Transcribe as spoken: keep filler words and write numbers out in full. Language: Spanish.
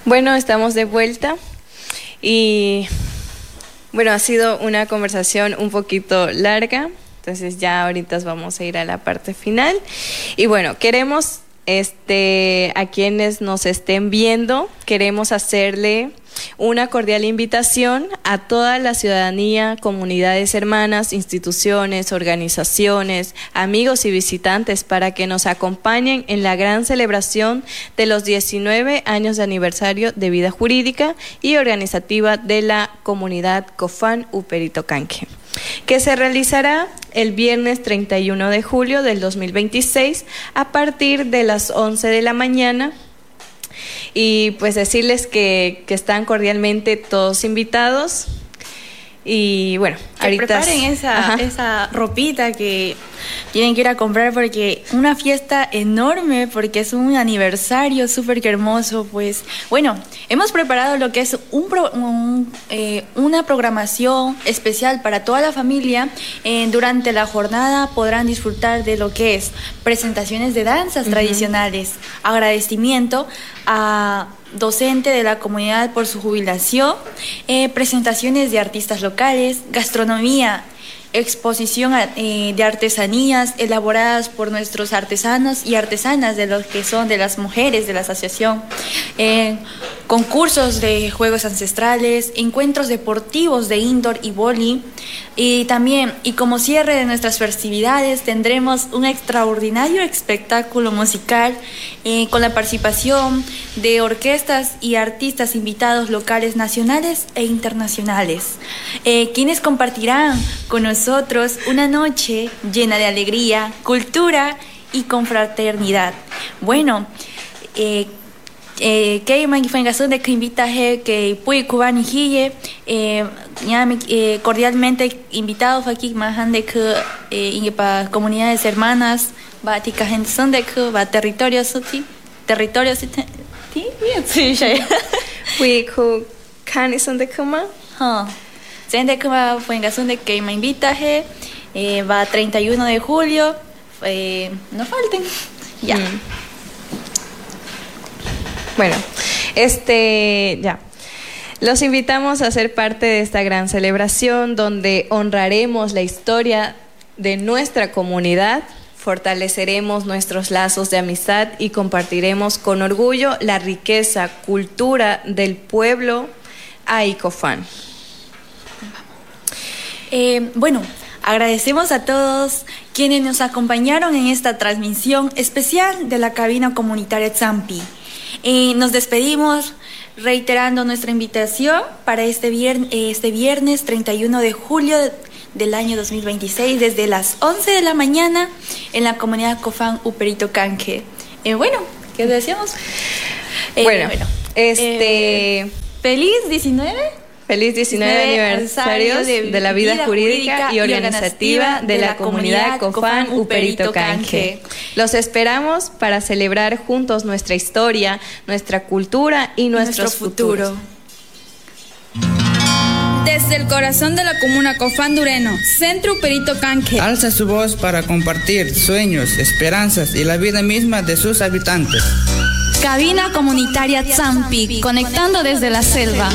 Bueno, estamos de vuelta y bueno, ha sido una conversación un poquito larga, entonces ya ahorita vamos a ir a la parte final. Y bueno, queremos, este, a quienes nos estén viendo, queremos hacerle una cordial invitación a toda la ciudadanía, comunidades hermanas, instituciones, organizaciones, amigos y visitantes para que nos acompañen en la gran celebración de los diecinueve años de aniversario de vida jurídica y organizativa de la comunidad Cofán Uperito Canque, que se realizará el viernes treinta y uno de julio del dos mil veintiséis a partir de las once de la mañana. Y pues decirles que, que están cordialmente todos invitados. Y bueno, que ahorita preparen esa, esa ropita que tienen que ir a comprar, porque una fiesta enorme, porque es un aniversario súper hermoso. Pues bueno, hemos preparado lo que es un, pro, un eh, una programación especial para toda la familia. Eh, durante la jornada podrán disfrutar de lo que es presentaciones de danzas uh-huh. tradicionales, agradecimiento a docente de la comunidad por su jubilación, eh, presentaciones de artistas locales, gastronomía, exposición eh, de artesanías elaboradas por nuestros artesanos y artesanas, de los que son de las mujeres de la asociación, eh, concursos de juegos ancestrales, encuentros deportivos de indoor y vóley, y también, y como cierre de nuestras festividades, tendremos un extraordinario espectáculo musical eh, con la participación de orquestas y artistas invitados locales, nacionales e internacionales, eh, quienes compartirán con nosotros una noche llena de alegría, cultura y confraternidad. Bueno, eh, Eh, que manifestación de que invita que puede cubano y eh, cordialmente invitados aquí más de que eh, para comunidades hermanas va tica gente son de que va territorios sí territorios sí sí sí puede cu cani son de cama ha sen de que va manifestación de que me invita eh, va treinta y uno de julio eh, no falten ya. Mm. Bueno, este, ya, los invitamos a ser parte de esta gran celebración donde honraremos la historia de nuestra comunidad, fortaleceremos nuestros lazos de amistad y compartiremos con orgullo la riqueza, cultura del pueblo Aicofán. Eh, bueno, agradecemos a todos quienes nos acompañaron en esta transmisión especial de la cabina comunitaria Tzampi. Eh, nos despedimos reiterando nuestra invitación para este viernes, este viernes treinta y uno de julio del año dos mil veintiséis desde las once de la mañana en la comunidad Cofán Uperito Canque. Eh, bueno, ¿qué decíamos? Eh, bueno, bueno, este... Eh, ¿Feliz diecinueve? Feliz diecinueve aniversario de, de la vida, vida jurídica y organizativa de la comunidad Cofán Uperito Canque. Los esperamos para celebrar juntos nuestra historia, nuestra cultura y nuestros Nuestro futuros. Futuro. Desde el corazón de la comuna Cofán Dureno, Centro Uperito Canque alza su voz para compartir sueños, esperanzas y la vida misma de sus habitantes. Cabina comunitaria Tzampi, conectando desde la selva.